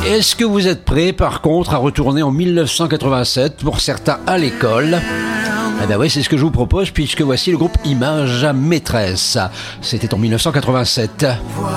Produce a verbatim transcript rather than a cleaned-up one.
Est-ce que vous êtes prêts, par contre, à retourner en dix-neuf cent quatre-vingt-sept, pour certains à l'école? Eh bien oui, c'est ce que je vous propose, puisque voici le groupe Images Maîtresse. C'était en dix-neuf cent quatre-vingt-sept.